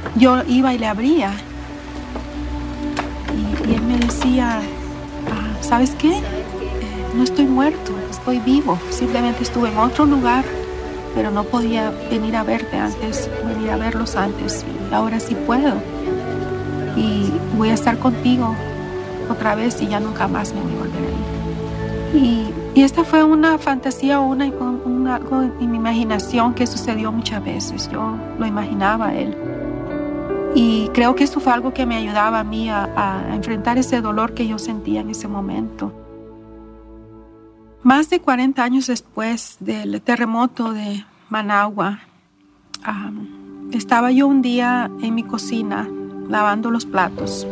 yo iba y le abría. Y él me decía, ¿sabes qué? No estoy muerto, estoy vivo. Simplemente estuve en otro lugar, pero no podía venir a verlos antes. Y ahora sí puedo. Y voy a estar contigo otra vez y ya nunca más me voy a volver a ir. Y esta fue una fantasía o algo en mi imaginación que sucedió muchas veces. Yo lo imaginaba a él. Y creo que esto fue algo que me ayudaba a mí a enfrentar ese dolor que yo sentía en ese momento. Más de 40 años después del terremoto de Managua, estaba yo un día en mi cocina lavando los platos.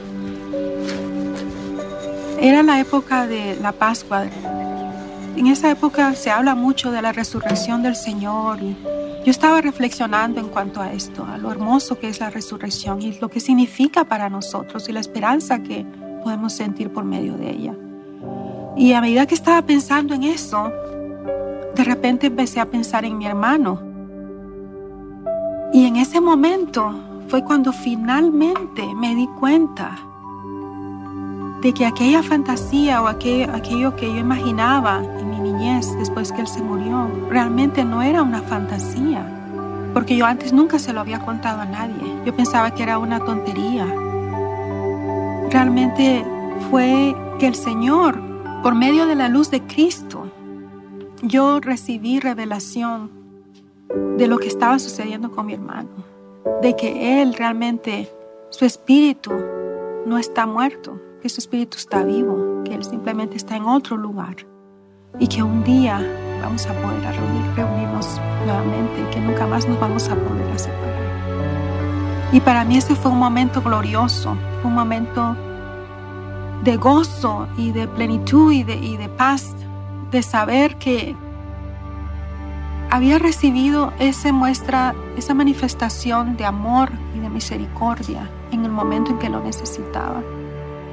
Era la época de la Pascua. En esa época se habla mucho de la resurrección del Señor y yo estaba reflexionando en cuanto a esto, a lo hermoso que es la resurrección y lo que significa para nosotros y la esperanza que podemos sentir por medio de ella. Y a medida que estaba pensando en eso, de repente empecé a pensar en mi hermano. Y en ese momento fue cuando finalmente me di cuenta de que aquella fantasía o aquello que yo imaginaba en mi niñez después que él se murió, realmente no era una fantasía, porque yo antes nunca se lo había contado a nadie. Yo pensaba que era una tontería. Realmente fue que el Señor, por medio de la luz de Cristo, yo recibí revelación de lo que estaba sucediendo con mi hermano, de que él realmente, su espíritu no está muerto, que su espíritu está vivo, que él simplemente está en otro lugar y que un día vamos a poder reunirnos nuevamente, que nunca más nos vamos a poder separar. Y para mí ese fue un momento glorioso, fue un momento de gozo y de plenitud y de paz, de saber que había recibido esa manifestación de amor y de misericordia en el momento en que lo necesitaba.